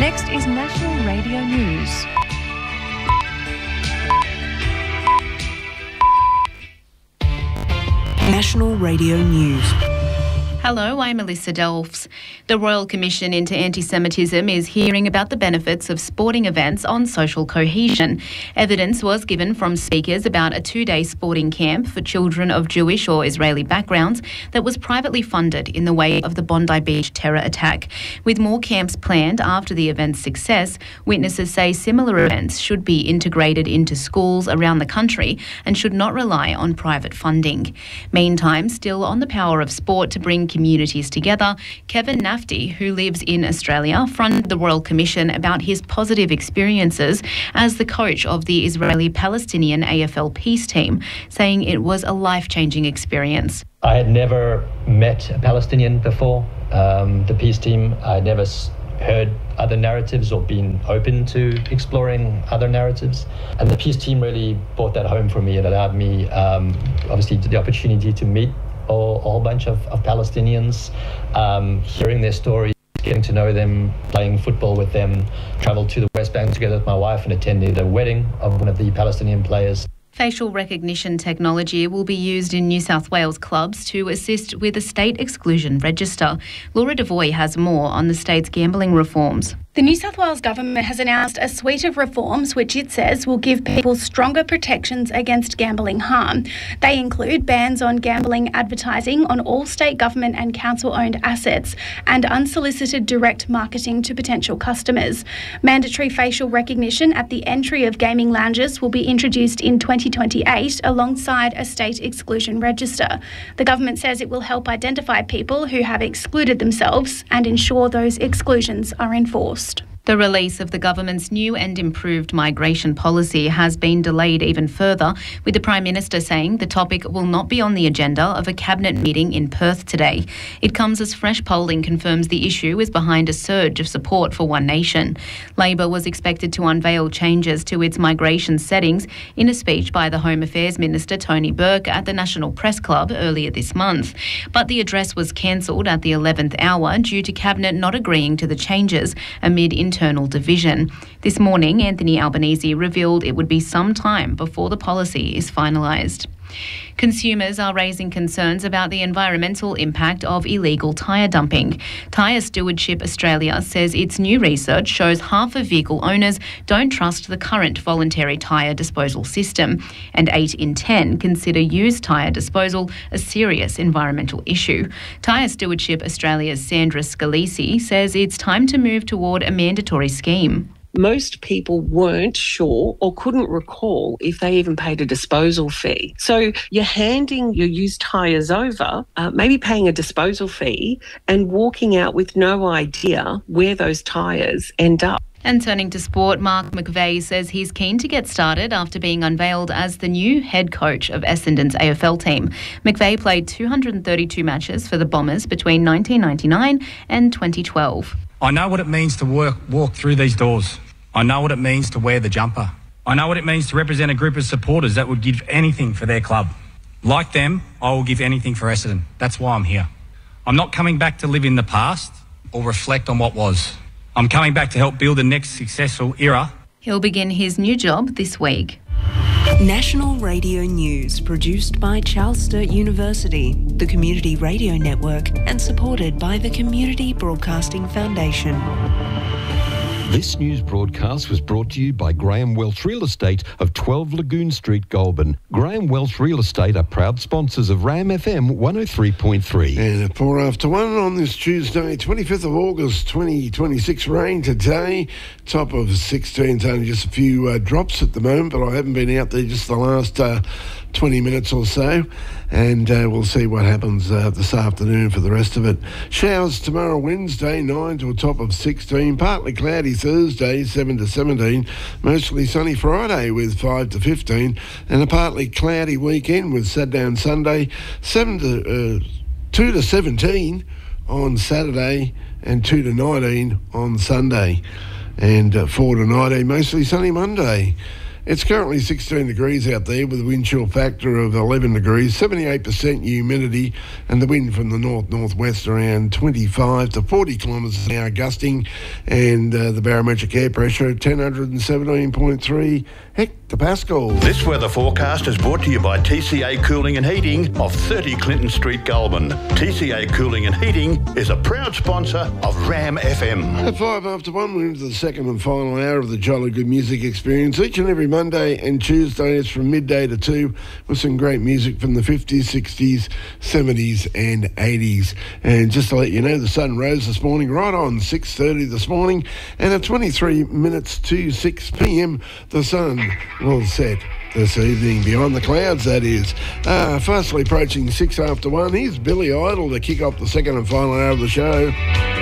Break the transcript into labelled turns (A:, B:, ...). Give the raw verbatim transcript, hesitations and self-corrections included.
A: Next is National Radio News.
B: National Radio News.
C: Hello, I'm Melissa Delfs. The Royal Commission into Anti-Semitism is hearing about the benefits of sporting events on social cohesion. Evidence was given from speakers about a two-day sporting camp for children of Jewish or Israeli backgrounds that was privately funded in the wake of the Bondi Beach terror attack. With more camps planned after the event's success, witnesses say similar events should be integrated into schools around the country and should not rely on private funding. Meantime, still on the power of sport to bring communities together, Kevin Nafty, who lives in Australia, fronted the Royal Commission about his positive experiences as the coach of the Israeli-Palestinian A F L peace team, saying it was a life-changing experience.
D: I had never met a Palestinian before, um, the peace team. I had never heard other narratives or been open to exploring other narratives. And the peace team really brought that home for me. It allowed me, um, obviously, the opportunity to meet a whole bunch of, of Palestinians, um, hearing their stories, getting to know them, playing football with them, travelled to the West Bank together with my wife and attended a wedding of one of the Palestinian players.
C: Facial recognition technology will be used in New South Wales clubs to assist with a state exclusion register. Laura Devoy has more on the state's gambling reforms.
E: The New South Wales government has announced a suite of reforms which it says will give people stronger protections against gambling harm. They include bans on gambling advertising on all state government and council-owned assets and unsolicited direct marketing to potential customers. Mandatory facial recognition at the entry of gaming lounges will be introduced in twenty twenty-eight alongside a state exclusion register. The government says it will help identify people who have excluded themselves and ensure those exclusions are enforced.
C: The release of the government's new and improved migration policy has been delayed even further, with the Prime Minister saying the topic will not be on the agenda of a cabinet meeting in Perth today. It comes as fresh polling confirms the issue is behind a surge of support for One Nation. Labor was expected to unveil changes to its migration settings in a speech by the Home Affairs Minister Tony Burke at the National Press Club earlier this month. But the address was cancelled at the eleventh hour due to Cabinet not agreeing to the changes amid internal division. This morning, Anthony Albanese revealed it would be some time before the policy is finalised. Consumers are raising concerns about the environmental impact of illegal tyre dumping. Tyre Stewardship Australia says its new research shows half of vehicle owners don't trust the current voluntary tyre disposal system, and eight in ten consider used tyre disposal a serious environmental issue. Tyre Stewardship Australia's Sandra Scalisi says it's time to move toward a mandatory scheme.
F: Most people weren't sure or couldn't recall if they even paid a disposal fee. So you're handing your used tyres over, uh, maybe paying a disposal fee and walking out with no idea where those tyres end up.
C: And turning to sport, Mark McVeigh says he's keen to get started after being unveiled as the new head coach of Essendon's A F L team. McVeigh played two hundred thirty-two matches for the Bombers between nineteen ninety-nine and twenty twelve.
G: I know what it means to work, walk through these doors. I know what it means to wear the jumper. I know what it means to represent a group of supporters that would give anything for their club. Like them, I will give anything for Essendon. That's why I'm here. I'm not coming back to live in the past or reflect on what was. I'm coming back to help build the next successful era.
C: He'll begin his new job this week.
B: National Radio News, produced by Charles Sturt University, the Community Radio Network, and supported by the Community Broadcasting Foundation.
H: This news broadcast was brought to you by Graham Welch Real Estate of twelve Lagoon Street, Goulburn. Graham Welch Real Estate are proud sponsors of Ram F M one oh three point three.
I: And at four after one on this Tuesday, twenty-fifth of August, twenty twenty-six. Rain today, top of sixteen. It's only just a few uh, drops at the moment, but I haven't been out there just the last uh, twenty minutes or so, and uh, we'll see what happens uh, this afternoon for the rest of it. Showers tomorrow, Wednesday, nine to a top of sixteen. Partly cloudy Thursday, seven to seventeen. Mostly sunny Friday with five to fifteen. And a partly cloudy weekend with Saturday and Sunday, seven to uh, two to seventeen on Saturday and two to nineteen on Sunday. And uh, four to nineteen, mostly sunny Monday. It's currently sixteen degrees out there with a wind chill factor of eleven degrees, seventy-eight percent humidity, and the wind from the north-northwest around twenty-five to forty kilometres an hour gusting, and uh, the barometric air pressure ten seventeen point three hectopascals.
J: This weather forecast is brought to you by T C A Cooling and Heating of thirty Clinton Street, Goulburn. T C A Cooling and Heating is a proud sponsor of Ram F M.
I: At five after one, we're into the second and final hour of the Jolly Good Music Experience. Each and every Monday and Tuesday is from midday to two with some great music from the fifties, sixties, seventies and eighties. And just to let you know, the sun rose this morning right on six thirty this morning, and at twenty-three minutes to six p.m, the sun will set this evening, beyond the clouds, that is. Uh, fastly approaching six after one. Here's Billy Idol to kick off the second and final hour of the show.